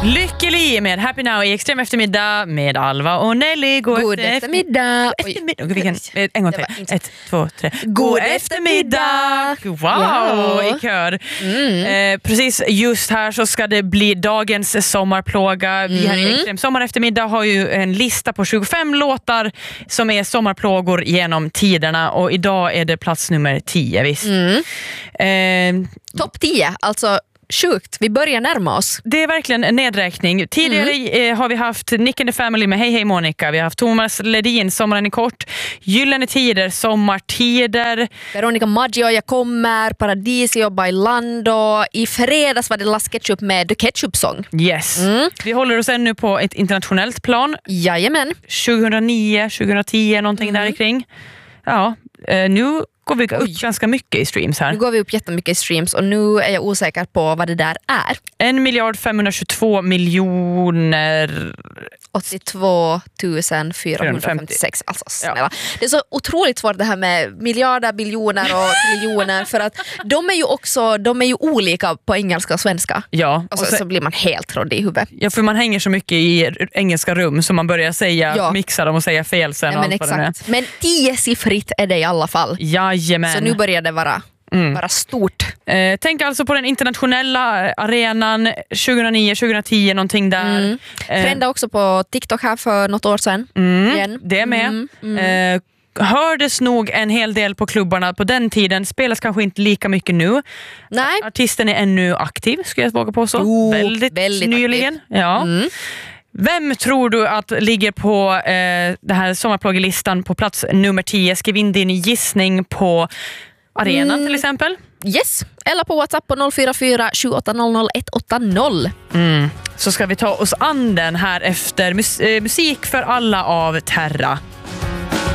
Lycklig med Happy Now i Extrem eftermiddag med Alva och Nelly. God eftermiddag. En gång till. 1, 2, 3. God eftermiddag. Wow, i kör. Precis just här så ska det bli dagens sommarplåga. Vi här i Extrem sommar eftermiddag har ju en lista på 25 låtar som är sommarplågor genom tiderna. Och idag är det plats nummer 10, visst. Topp 10, alltså sjukt, vi börjar närma oss. Det är verkligen en nedräkning. Tidigare har vi haft Nick and the Family med Hej Hej Monica. Vi har haft Thomas Ledin, Sommaren är kort. Gyllene tider, Sommartider. Veronica Maggio, Jag kommer. Paradisio, Bailando. I fredags var det Las Ketchup med The Ketchup Song. Yes. Vi håller oss ännu på ett internationellt plan. Jajamän. 2009, 2010, någonting där kring. Ja, nu går vi upp ganska mycket i streams här. Nu går vi upp jättemycket i streams och nu är jag osäker på vad det där är. 1,522 miljoner 82 456. Alltså snälla. Det är så otroligt svårt det här med miljarder, biljoner och triljoner för att de är ju olika på engelska och svenska. Ja. Och så blir man helt rådd i huvudet. Ja, för man hänger så mycket i engelska rum så man börjar säga, mixa dem och säga fel sen. Ja, men exakt. Men 10-siffrigt är det i alla fall. Jajamän. Så nu börjar det vara stort. Tänk alltså på den internationella arenan 2009, 2010, någonting där. Trenda också på TikTok här för något år sedan. Det är med. Hördes nog en hel del på klubbarna på den tiden. Spelas kanske inte lika mycket nu. Nej. Artisten är ännu aktiv, ska jag våga på så. Väldigt nyligen. Ja. Vem tror du att ligger på det här sommarplågelistan på plats nummer 10? Skriv in din gissning på arenan till exempel. Yes, eller på WhatsApp på 044 2800 180. Så ska vi ta oss an den här efter musik för alla av Terra.